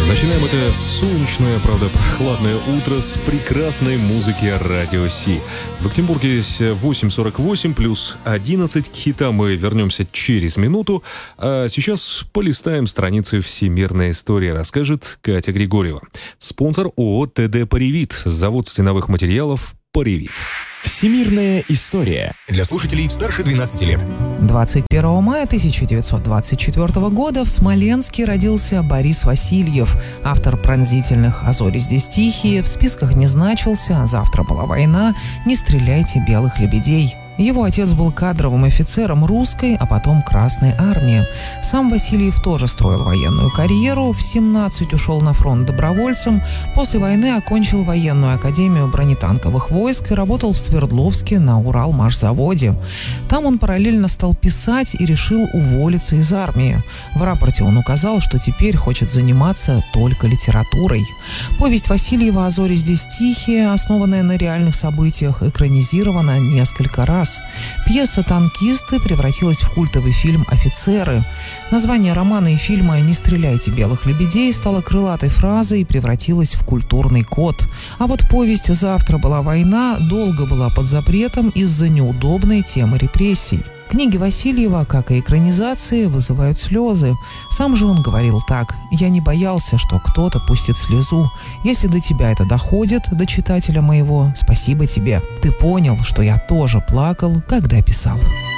Начинаем это солнечное, правда, прохладное утро с прекрасной музыки Радио Си. В Екатеринбурге 8:48 плюс 11. К хитам мы вернемся через минуту. А сейчас полистаем страницы «Всемирная история», расскажет Катя Григорьева. Спонсор ООО «ТД Паревит», завод стеновых материалов «Паревит». Всемирная история. Для слушателей старше 12 лет. 21 мая 1924 года в Смоленске родился Борис Васильев, автор пронзительных «А зори здесь тихие», в списках не значился, «Завтра была война», «Не стреляйте белых лебедей». Его отец был кадровым офицером русской, а потом Красной армии. Сам Васильев тоже строил военную карьеру, в 17 ушел на фронт добровольцем, после войны окончил военную академию бронетанковых войск и работал в Свердловске на Уралмашзаводе. Там он параллельно стал писать и решил уволиться из армии. В рапорте он указал, что теперь хочет заниматься только литературой. Повесть Васильева «А зори здесь тихие», основанная на реальных событиях, экранизирована несколько раз. Пьеса «Танкисты» превратилась в культовый фильм «Офицеры». Название романа и фильма «Не стреляйте белых лебедей» стало крылатой фразой и превратилась в культурный код. А вот повесть «Завтра была война» долго была под запретом из-за неудобной темы репрессий. Книги Васильева, как и экранизации, вызывают слезы. Сам же он говорил так: «Я не боялся, что кто-то пустит слезу. Если до тебя это доходит, до читателя моего, спасибо тебе. Ты понял, что я тоже плакал, когда писал».